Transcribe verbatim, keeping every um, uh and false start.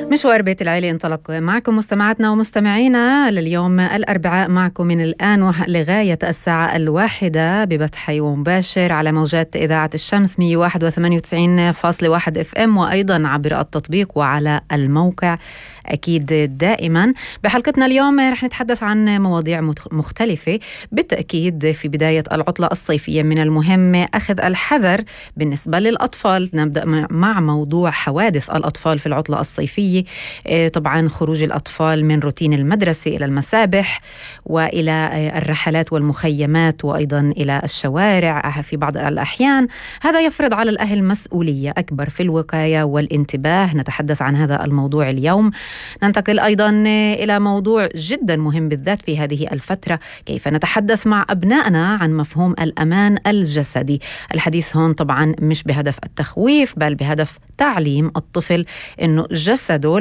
مشوار بيت العيلة انطلق معكم مستمعاتنا ومستمعينا لليوم الأربعاء، معكم من الآن لغاية الساعة الواحدة ببث حي ومباشر على موجات إذاعة الشمس مية وواحد وثمانية وتسعين فاصلة واحد اف ام، وأيضا عبر التطبيق وعلى الموقع أكيد دائما. بحلقتنا اليوم رح نتحدث عن مواضيع مختلفة. بالتأكيد في بداية العطلة الصيفية من المهم أخذ الحذر بالنسبة للأطفال. نبدأ مع موضوع حوادث الأطفال في العطلة الصيفية. طبعا خروج الأطفال من روتين المدرسة إلى المسابح وإلى الرحلات والمخيمات وأيضا إلى الشوارع في بعض الأحيان، هذا يفرض على الأهل مسؤولية أكبر في الوقاية والانتباه. نتحدث عن هذا الموضوع اليوم. ننتقل أيضا إلى موضوع جدا مهم بالذات في هذه الفترة، كيف نتحدث مع أبنائنا عن مفهوم الأمان الجسدي. الحديث هون طبعا مش بهدف التخويف، بل بهدف تعليم الطفل إنه جسده